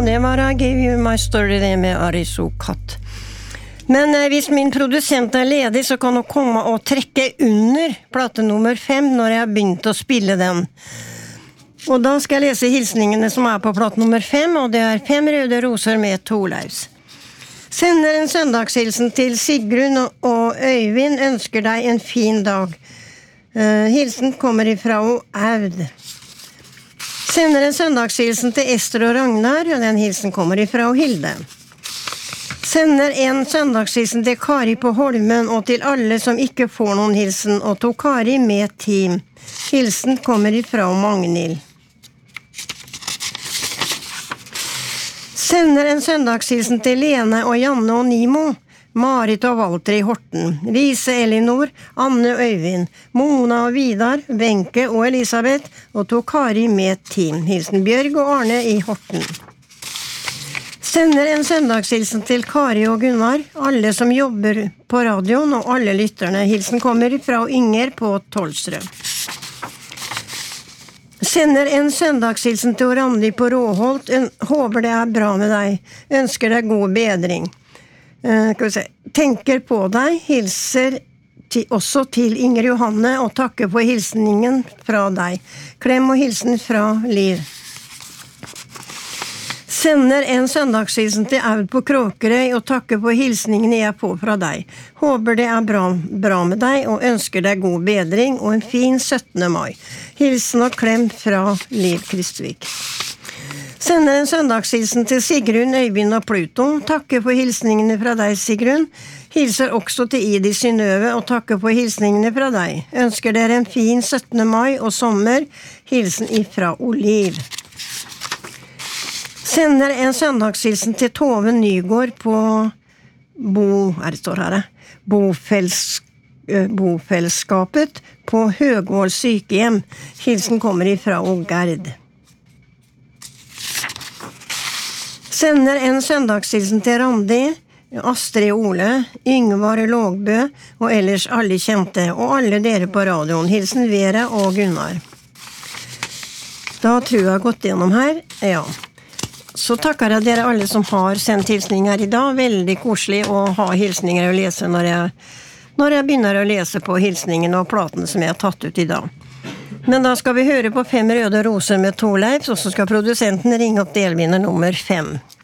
det var I Give You My Story det med Aristocat. Men hvis min produsent ledig så kan hun komme og trekke under plate nummer 5 når jeg har begynt å spille den. Og da skal jeg lese hilsningene som på plate nummer 5, og det 5 røde roser med Torleifs. Sender en søndagshilsen til Sigrun og Øyvind, ønsker deg en fin dag. Hilsen kommer ifra Aud. Sender en søndagshilsen til Ester og Ragnar, og den hilsen kommer ifra Hilde. Sender en søndagshilsen til Kari på Holmen, og til alle som ikke får noen hilsen, og til Kari med team. Hilsen kommer ifra Magnhild. Sender en søndagshilsen til Lene og Janne og Nimo, Marit og Walter I Horten, Lise Elinor, Anne og Øyvind, Mona og Vidar, Wenche og Elisabeth, og til Kari med team. Hilsen Bjørg og Arne I Horten. Sender en søndagshilsen til Kari og Gunnar, alle som jobber på radioen og alle lytterne. Hilsen kommer fra Inger på Tolstrøm. Sender en søndagshilsen til Randi på Råholt, håper det bra med deg, ønsker deg god bedring. Tenker på deg, hilser også til Inger Johanne og takker på hilsningen fra deg. Klem og hilsen fra Liv. Sender en søndagshilsen til Aud på Kråkerøy og takker på hilsningen jeg får fra deg. Håper det bra med deg og ønsker deg god bedring og en fin 17. mai. Hilsen og klem fra Liv Kristvik. Sender en søndagshilsen til Sigrun, Øyvind og Pluto. Takker for hilsningene fra deg, Sigrun. Hilser også til Idi Synnøve og takker for hilsningene fra deg. Ønsker dere en fin 17. mai og sommer. Hilsen ifra Oliv. Sender en søndagshilsen til Tove Nygård på bofellskapet på Høgvoll sykehjem. Hilsen kommer ifra Gerd. Sender en søndagshilsen til Randi, Astrid Ole, Yngvar Lågbø og ellers alle kjente, og alle dere på radioen. Hilsen Vera og Gunnar. Da tror jeg har gått gjennom her. Ja. Så takker jeg dere alle som har sendt hilsninger I dag. Veldig koselig å ha hilsninger å lese når jeg begynner å lese på hilsningene og platene som jeg har tatt ut I dag. Men da skal vi høre på 5 røde roser med Torleifs, og så skal produsenten ringe opp delvinner nummer 5.